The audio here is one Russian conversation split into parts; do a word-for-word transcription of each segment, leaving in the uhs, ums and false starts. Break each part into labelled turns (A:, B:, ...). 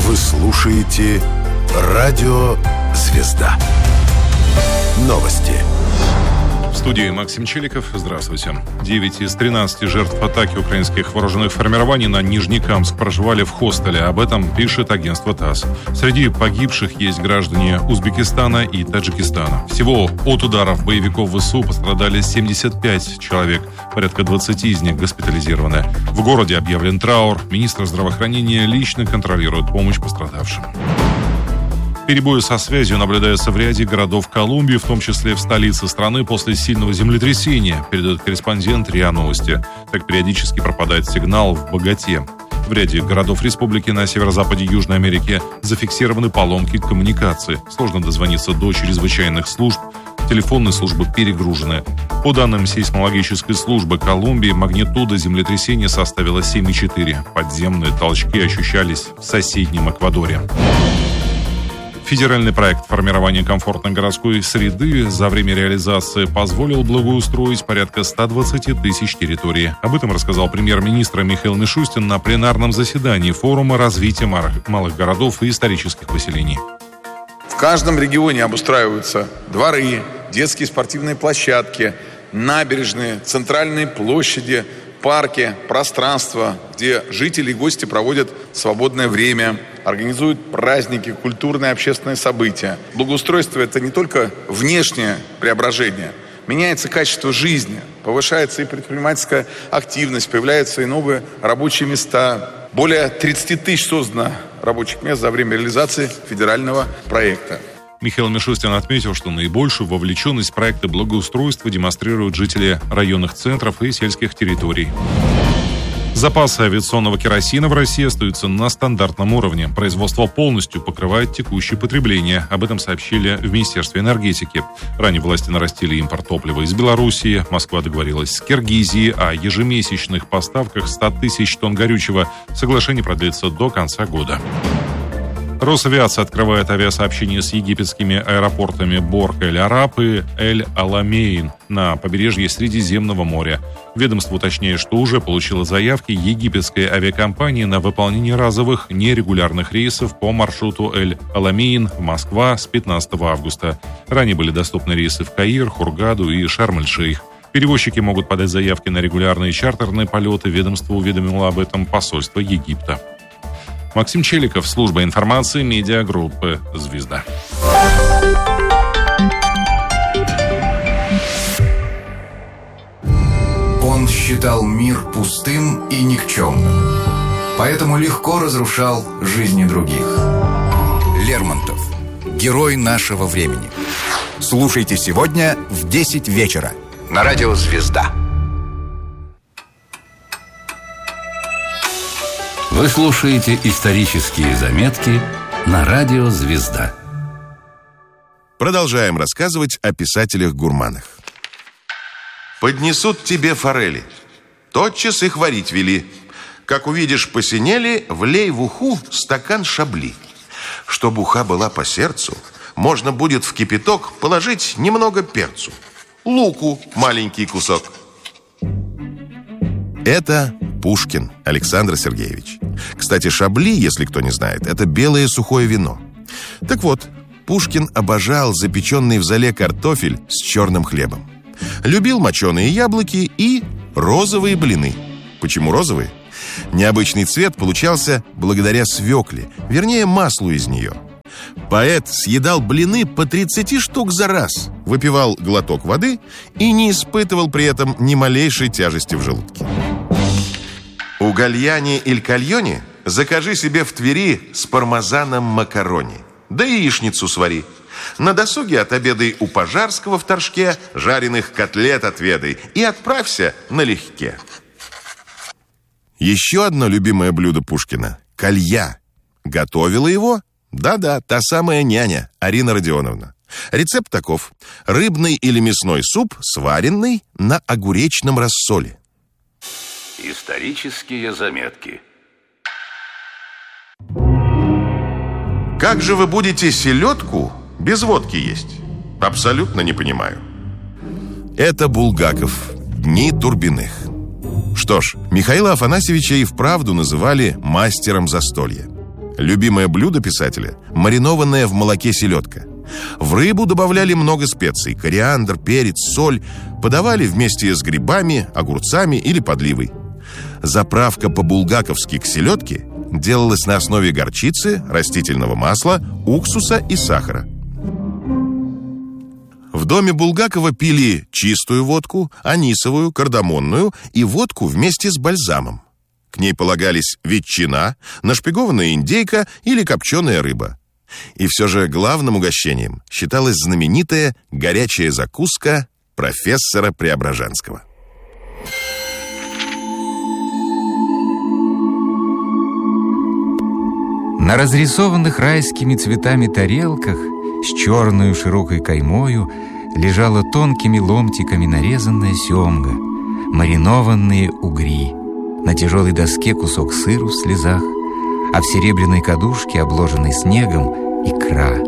A: Вы слушаете «Радио Звезда». Новости.
B: В студии Максим Челиков. Здравствуйте. девять из тринадцати жертв атаки украинских вооруженных формирований на Нижнекамск проживали в хостеле. Об этом пишет агентство ТАСС. Среди погибших есть граждане Узбекистана и Таджикистана. Всего от ударов боевиков ВСУ пострадали семьдесят пять человек. Порядка двадцати из них госпитализированы. В городе объявлен траур. Министр здравоохранения лично контролирует помощь пострадавшим. Перебои со связью наблюдаются в ряде городов Колумбии, в том числе в столице страны, после сильного землетрясения, передает корреспондент РИА Новости. Так периодически пропадает сигнал в Боготе. В ряде городов республики на северо-западе Южной Америки зафиксированы поломки коммуникации. Сложно дозвониться до чрезвычайных служб. Телефонные службы перегружены. По данным сейсмологической службы Колумбии, магнитуда землетрясения составила семь и четыре. Подземные толчки ощущались в соседнем Эквадоре. Федеральный проект формирования комфортной городской среды за время реализации позволил благоустроить порядка ста двадцати тысяч территорий. Об этом рассказал премьер-министр Михаил Мишустин на пленарном заседании форума развития малых городов и исторических поселений.
C: В каждом регионе обустраиваются дворы, детские спортивные площадки, набережные, центральные площади, парки, пространства, где жители и гости проводят свободное время, организуют праздники, культурные и общественные события. Благоустройство – это не только внешнее преображение. Меняется качество жизни, повышается и предпринимательская активность, появляются и новые рабочие места. Более тридцати тысяч создано рабочих мест за время реализации федерального проекта.
B: Михаил Мишустин отметил, что наибольшую вовлеченность в проекты благоустройства демонстрируют жители районных центров и сельских территорий. Запасы авиационного керосина в России остаются на стандартном уровне. Производство полностью покрывает текущее потребление. Об этом сообщили в Министерстве энергетики. Ранее власти нарастили импорт топлива из Белоруссии. Москва договорилась с Киргизией о ежемесячных поставках ста тысяч тонн горючего. Соглашение продлится до конца года. Росавиация открывает авиасообщение с египетскими аэропортами Борг-эль-Араб и Эль-Аламейн на побережье Средиземного моря. Ведомство уточняет, что уже получило заявки египетской авиакомпании на выполнение разовых нерегулярных рейсов по маршруту Эль-Аламейн в Москва с пятнадцатого августа. Ранее были доступны рейсы в Каир, Хургаду и Шарм-эль-Шейх. Перевозчики могут подать заявки на регулярные чартерные полеты. Ведомство уведомило об этом посольство Египта. Максим Челиков, служба информации медиагруппы «Звезда».
D: Он считал мир пустым и никчемным, поэтому легко разрушал жизни других. Лермонтов. Герой нашего времени. Слушайте сегодня в десять вечера на радио «Звезда».
E: Вы слушаете исторические заметки на радио «Звезда».
F: Продолжаем рассказывать о писателях-гурманах. Поднесут тебе форели. Тотчас их варить вели. Как увидишь посинели, влей в уху стакан шабли. Чтоб уха была по сердцу, можно будет в кипяток положить немного перцу. Луку маленький кусок. Это Пушкин Александр Сергеевич. Кстати, шабли, если кто не знает, это белое сухое вино. Так вот, Пушкин обожал запеченный в золе картофель с черным хлебом. Любил моченые яблоки и розовые блины. Почему розовые? Необычный цвет получался благодаря свекле, вернее, маслу из нее. Поэт съедал блины по тридцати штук за раз, выпивал глоток воды и не испытывал при этом ни малейшей тяжести в желудке. У Гальяни Иль Кальони закажи себе в Твери с пармезаном макарони. Да яичницу свари. На досуге отобедай у Пожарского в Торжке, жареных котлет отведай и отправься налегке. Еще одно любимое блюдо Пушкина – калья. Готовила его? Да-да, та самая няня Арина Родионовна. Рецепт таков: рыбный или мясной суп, сваренный на огуречном рассоле.
E: Исторические заметки.
F: Как же вы будете селедку без водки есть? Абсолютно не понимаю. Это Булгаков. Дни Турбиных. Что ж, Михаила Афанасьевича и вправду называли мастером застолья. Любимое блюдо писателя – маринованная в молоке селедка. В рыбу добавляли много специй – кориандр, перец, соль. Подавали вместе с грибами, огурцами или подливой. Заправка по-булгаковски к селедке делалась на основе горчицы, растительного масла, уксуса и сахара. В доме Булгакова пили чистую водку, анисовую, кардамонную и водку вместе с бальзамом. К ней полагались ветчина, нашпигованная индейка или копченая рыба. И все же главным угощением считалась знаменитая горячая закуска профессора Преображенского.
G: На разрисованных райскими цветами тарелках с черной широкой каймою лежала тонкими ломтиками нарезанная семга, маринованные угри. На тяжелой доске кусок сыру в слезах, а в серебряной кадушке, обложенной снегом, икра.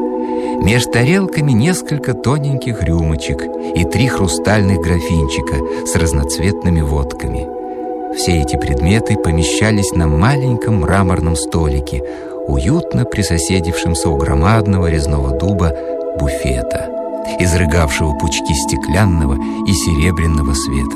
G: Меж тарелками несколько тоненьких рюмочек и три хрустальных графинчика с разноцветными водками. Все эти предметы помещались на маленьком мраморном столике, уютно присоседившемся у громадного резного дуба буфета, изрыгавшего пучки стеклянного и серебряного света.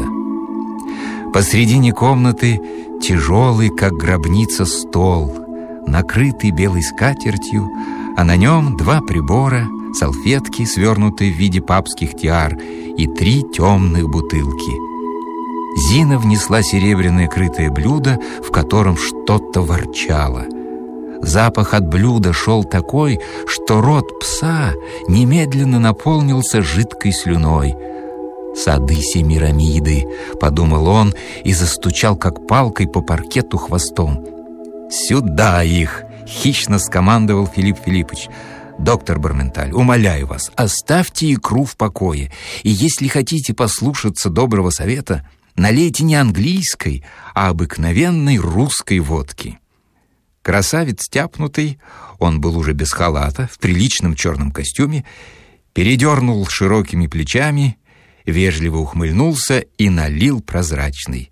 G: Посредине комнаты тяжелый, как гробница, стол, накрытый белой скатертью, а на нем два прибора, салфетки, свернутые в виде папских тиар, и три темных бутылки. Зина внесла серебряное крытое блюдо, в котором что-то ворчало. Запах от блюда шел такой, что рот пса немедленно наполнился жидкой слюной. «Сады Семирамиды», — подумал он и застучал, как палкой, по паркету хвостом. «Сюда их!» — хищно скомандовал Филипп Филиппович. «Доктор Барменталь, умоляю вас, оставьте икру в покое, и если хотите послушаться доброго совета, налейте не английской, а обыкновенной русской водки». Красавец тяпнутый, он был уже без халата, в приличном черном костюме, передернул широкими плечами, вежливо ухмыльнулся и налил прозрачный.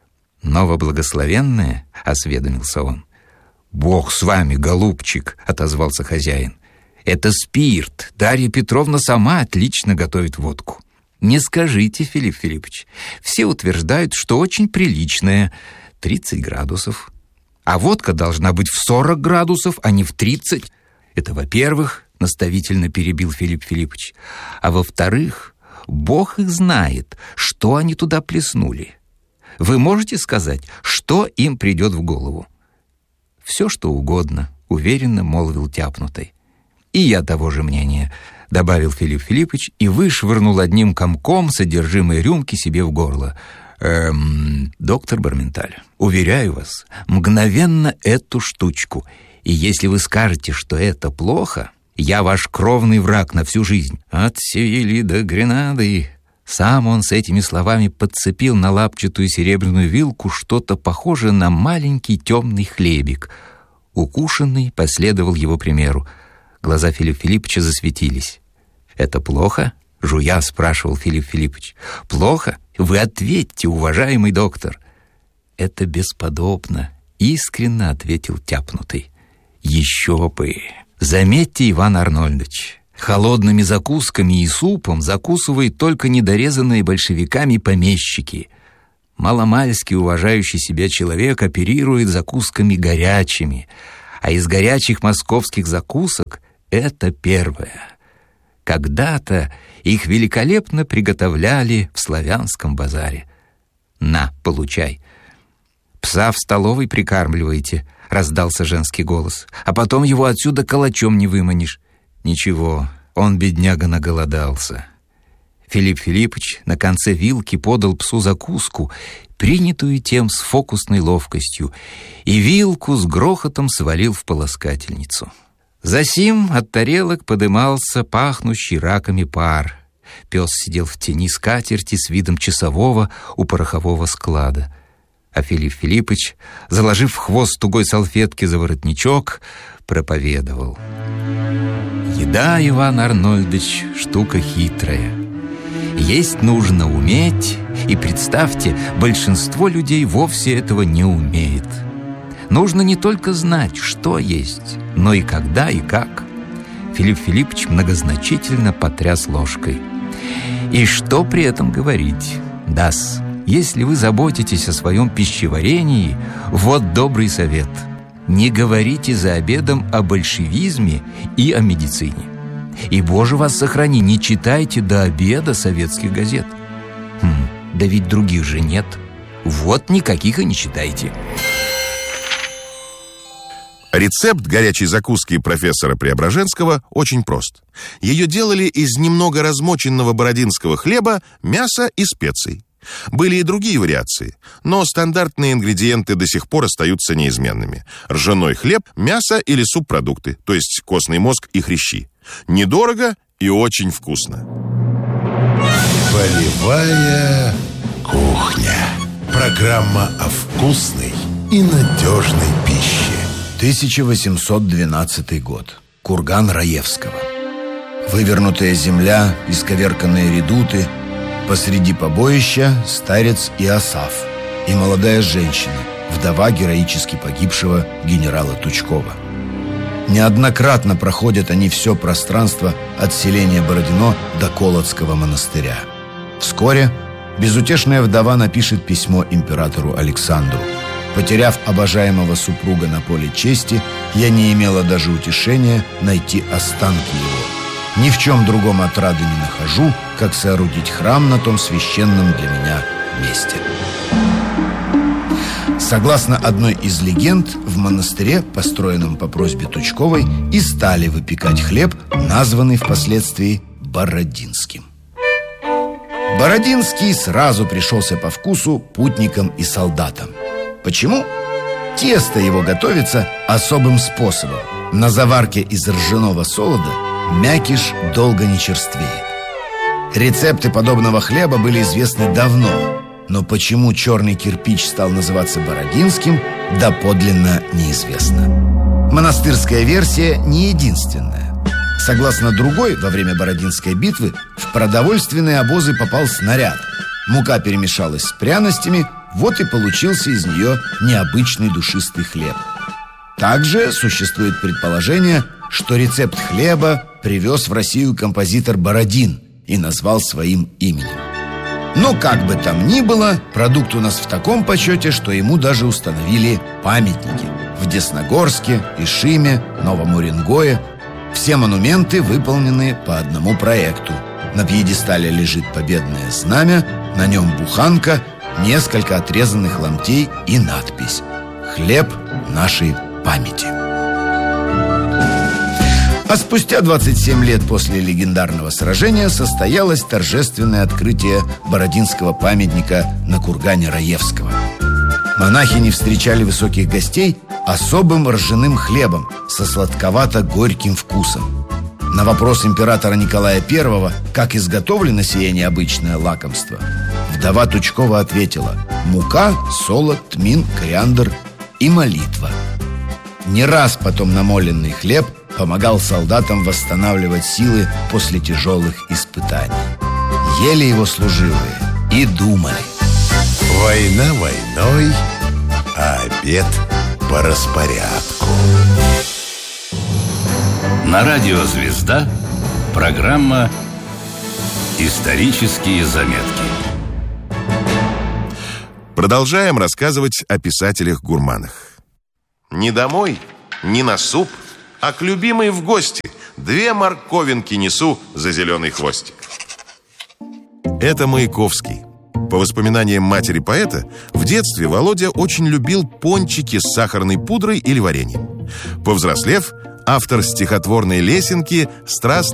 G: «Новоблагословенное?» — осведомился он. «Бог с вами, голубчик!» — отозвался хозяин. «Это спирт. Дарья Петровна сама отлично готовит водку». «Не скажите, Филипп Филиппович. Все утверждают, что очень приличная. тридцать градусов. А водка должна быть в сорок градусов, а не в тридцать. Это, во-первых, наставительно перебил Филипп Филиппович. А во-вторых, Бог их знает, что они туда плеснули. Вы можете сказать, что им придет в голову?» «Все, что угодно», — уверенно молвил тяпнутый. «И я того же мнения», — добавил Филипп Филиппович и вышвырнул одним комком содержимое рюмки себе в горло. «Эм, доктор Барменталь, уверяю вас, мгновенно эту штучку. И если вы скажете, что это плохо, я ваш кровный враг на всю жизнь. От Севильи до Гренады». Сам он с этими словами подцепил на лапчатую серебряную вилку что-то похожее на маленький темный хлебик. Укушенный последовал его примеру. Глаза Филиппа Филипповича засветились. «Это плохо?» — жуя спрашивал Филипп Филиппович. «Плохо? Вы ответьте, уважаемый доктор». «Это бесподобно», — искренне ответил тяпнутый. «Еще бы! Заметьте, Иван Арнольдович, холодными закусками и супом закусывают только недорезанные большевиками помещики. Маломальски уважающий себя человек оперирует закусками горячими, а из горячих московских закусок это первое. Когда-то их великолепно приготовляли в славянском базаре. На, получай. Пса в столовой прикармливаете, раздался женский голос, а потом его отсюда калачом не выманишь. Ничего, он, бедняга, наголодался. Филипп Филиппович на конце вилки подал псу закуску, принятую тем с фокусной ловкостью, и вилку с грохотом свалил в полоскательницу. Засим от тарелок подымался пахнущий раками пар. Пес сидел в тени скатерти с видом часового у порохового склада. А Филипп Филиппович, заложив хвост тугой салфетки за воротничок, проповедовал: «Еда, Иван Арнольдович, штука хитрая. Есть нужно уметь, и, представьте, большинство людей вовсе этого не умеет. Нужно не только знать, что есть, но и когда и как. Филипп Филиппович многозначительно потряс ложкой. И что при этом говорить? Да-с, если вы заботитесь о своем пищеварении, вот добрый совет. Не говорите за обедом о большевизме и о медицине. И, Боже вас сохрани, не читайте до обеда советских газет. Хм, да ведь других же нет. Вот никаких и не читайте.
F: Рецепт горячей закуски профессора Преображенского очень прост. Ее делали из немного размоченного бородинского хлеба, мяса и специй. Были и другие вариации, но стандартные ингредиенты до сих пор остаются неизменными. Ржаной хлеб, мясо или субпродукты, то есть костный мозг и хрящи. Недорого и очень вкусно.
A: Полевая кухня. Программа о вкусной и надежной пище.
H: тысяча восемьсот двенадцатый год. Курган Раевского. Вывернутая земля, исковерканные редуты. Посреди побоища старец Иосаф и молодая женщина, вдова героически погибшего генерала Тучкова. Неоднократно проходят они все пространство от селения Бородино до Колодского монастыря. Вскоре безутешная вдова напишет письмо императору Александру. Потеряв обожаемого супруга на поле чести, я не имела даже утешения найти останки его. Ни в чем другом отрады не нахожу, как соорудить храм на том священном для меня месте. Согласно одной из легенд, в монастыре, построенном по просьбе Тучковой, и стали выпекать хлеб, названный впоследствии Бородинским. Бородинский сразу пришелся по вкусу путникам и солдатам. Почему? Тесто его готовится особым способом. На заварке из ржаного солода мякиш долго не черствеет. Рецепты подобного хлеба были известны давно, но почему черный кирпич стал называться Бородинским, доподлинно неизвестно. Монастырская версия не единственная. Согласно другой, во время Бородинской битвы в продовольственные обозы попал снаряд. Мука перемешалась с пряностями, вот и получился из нее необычный душистый хлеб. Также существует предположение, что рецепт хлеба привез в Россию композитор Бородин и назвал своим именем. Но как бы там ни было, продукт у нас в таком почете, что ему даже установили памятники в Десногорске, Ишиме, Новом Уренгое. Все монументы выполнены по одному проекту. На пьедестале лежит победное знамя, на нем буханка, несколько отрезанных ломтей и надпись «Хлеб нашей памяти». А спустя двадцать семь лет после легендарного сражения состоялось торжественное открытие Бородинского памятника на кургане Раевского. Монахини встречали высоких гостей особым ржаным хлебом со сладковато-горьким вкусом. На вопрос императора Николая Первого, как изготовлено сие необычное лакомство, вдова Тучкова ответила: мука, солод, тмин, кориандр и молитва. Не раз потом намоленный хлеб помогал солдатам восстанавливать силы после тяжелых испытаний. Ели его служивые и думали.
A: Война войной, а обед по распорядку.
E: На радио «Звезда» программа «Исторические заметки».
F: Продолжаем рассказывать о писателях-гурманах. Не домой, не на суп, а к любимой в гости две морковинки несу за зеленый хвостик. Это Маяковский. По воспоминаниям матери поэта, в детстве Володя очень любил пончики с сахарной пудрой или вареньем. Повзрослев, автор стихотворной лесенки страстно